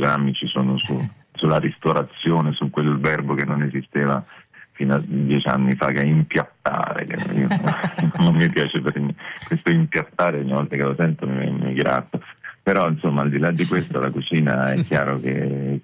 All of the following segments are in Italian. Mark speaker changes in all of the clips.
Speaker 1: programmi ci sono sulla ristorazione, su quel verbo che non esisteva fino a 10 anni fa, che è impiattare, che io, non mi piace per niente. Questo impiattare, ogni volta che lo sento mi gratto. Però insomma, al di là di questo, la cucina è chiaro che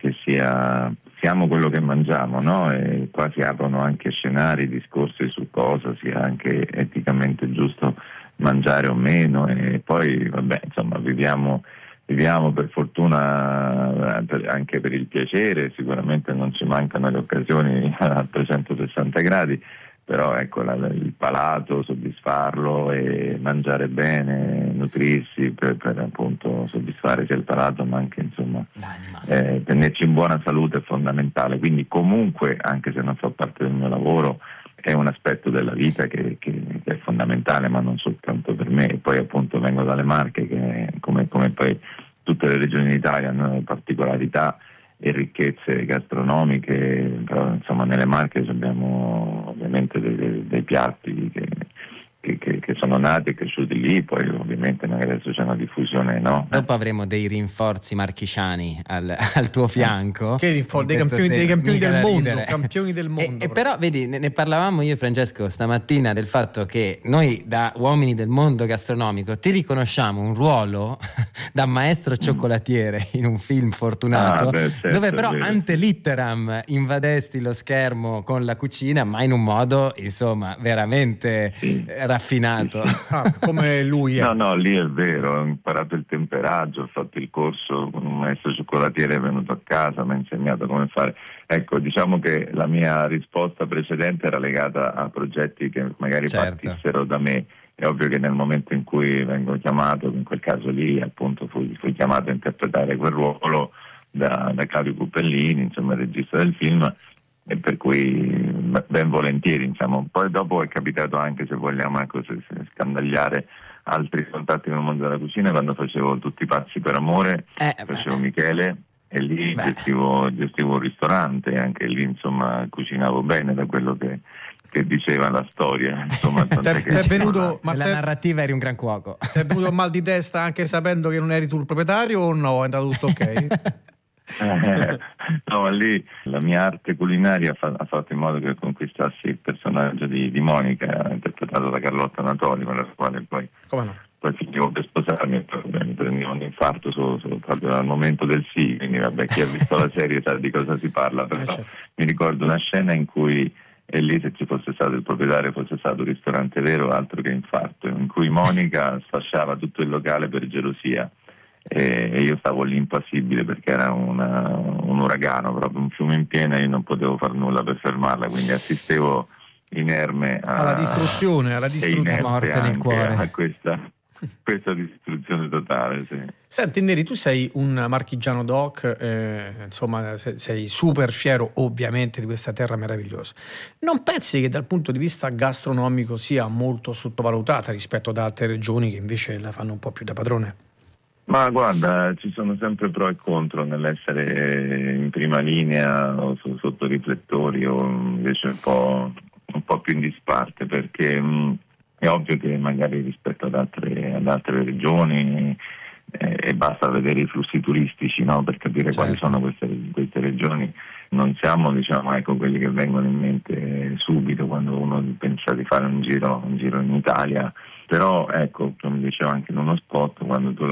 Speaker 1: siamo quello che mangiamo, no? E qua si aprono anche scenari, discorsi su cosa sia anche eticamente giusto mangiare o meno, e poi vabbè, insomma, viviamo per fortuna anche per il piacere, sicuramente non ci mancano le occasioni a 360 gradi, però ecco, il palato, soddisfarlo e mangiare bene, nutrirsi per appunto soddisfare sia il palato ma anche insomma tenerci in buona salute è fondamentale, quindi comunque, anche se non fa parte del mio lavoro, è un aspetto della vita che è fondamentale, ma non soltanto per me. E poi appunto vengo dalle Marche, che come poi tutte le regioni d'Italia hanno particolarità e ricchezze gastronomiche, però insomma nelle Marche abbiamo ovviamente dei piatti che sono nati e cresciuti lì, poi ovviamente magari adesso c'è una diffusione, no?
Speaker 2: Dopo avremo dei rinforzi marchigiani al tuo fianco.
Speaker 3: Che rinforzi? Dei campioni del mondo, campioni del mondo.
Speaker 2: E però vedi, ne parlavamo io e Francesco stamattina del fatto che noi da uomini del mondo gastronomico ti riconosciamo un ruolo da maestro cioccolatiere in un film Fortunato,
Speaker 1: certo,
Speaker 2: dove però ante litteram invadesti lo schermo con la cucina, ma in un modo insomma veramente raffinato.
Speaker 3: Come lui è.
Speaker 1: No, lì è vero, ho imparato il temperaggio, ho fatto il corso con un maestro cioccolatiere, è venuto a casa, mi ha insegnato come fare. Ecco, diciamo che la mia risposta precedente era legata a progetti che magari partissero da me. È ovvio che nel momento in cui vengo chiamato, in quel caso lì appunto fui chiamato a interpretare quel ruolo da Claudio Puppellini, insomma il regista del film, e per cui ben volentieri, insomma. Poi dopo è capitato anche, se vogliamo scandagliare, altri contatti nel mondo della cucina, quando facevo Tutti pazzi per amore, facevo Michele e lì gestivo un ristorante, anche lì insomma cucinavo bene, da quello che diceva la storia, insomma.
Speaker 2: La narrativa eri un gran cuoco.
Speaker 3: Ti è venuto mal di testa anche sapendo che non eri tu il proprietario, o no? È andato tutto ok?
Speaker 1: No, lì la mia arte culinaria ha fatto in modo che conquistassi il personaggio di Monica, interpretato da Carlotta Natoli, con la quale poi finivo per sposarmi, e poi mi prendevo un infarto proprio al momento del sì, quindi vabbè, chi ha visto la serie sa di cosa si parla, però mi ricordo una scena in cui, e lì se ci fosse stato il proprietario, fosse stato un ristorante vero, altro che infarto, in cui Monica sfasciava tutto il locale per gelosia. E io stavo lì impassibile perché era un uragano, proprio un fiume in piena, e io non potevo far nulla per fermarla, quindi assistevo inerme
Speaker 3: alla distruzione,
Speaker 2: morte nel cuore,
Speaker 1: a questa distruzione totale. Sì.
Speaker 3: Senti Neri, tu sei un marchigiano doc, insomma sei super fiero ovviamente di questa terra meravigliosa. Non pensi che dal punto di vista gastronomico sia molto sottovalutata rispetto ad altre regioni che invece la fanno un po' più da padrone?
Speaker 1: Ma guarda, ci sono sempre pro e contro nell'essere in prima linea o sotto riflettori, o invece un po' più in disparte, perché è ovvio che magari rispetto ad altre regioni e basta vedere i flussi turistici, no, per capire quali sono queste regioni. Non siamo, quelli che vengono in mente subito quando uno pensa di fare un giro in Italia. Però ecco, come dicevo anche in uno spot, quando tu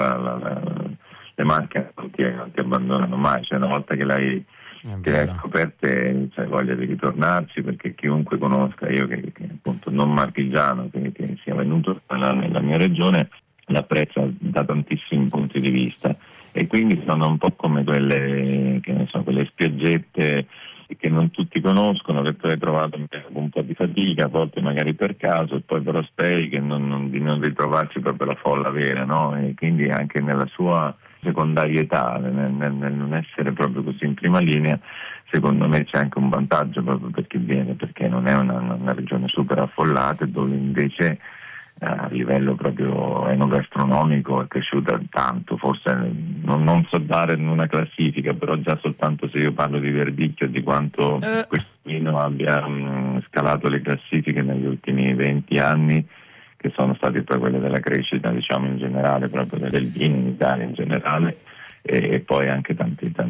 Speaker 1: le Marche non ti abbandonano mai, cioè una volta che le hai scoperte c'hai voglia di ritornarci, perché chiunque conosca, io che appunto non marchigiano, che sia venuto nella mia regione, l'apprezza da tantissimi punti di vista, e quindi sono un po' come quelle spiaggette che non tutti conoscono, che tu hai trovato un po' di fatica, a volte magari per caso, e poi però speri di non ritrovarci proprio la folla vera, no? E quindi anche nella sua secondarietà, nel non essere proprio così in prima linea, secondo me c'è anche un vantaggio proprio per chi viene, perché non è una regione super affollata, dove invece a livello proprio enogastronomico è cresciuta tanto. Forse non so dare una classifica, però già soltanto se io parlo di verdicchio, di quanto questo vino abbia scalato le classifiche negli ultimi 20 anni, che sono stati poi quelle della crescita, in generale, proprio del vino in Italia in generale, e poi anche tanti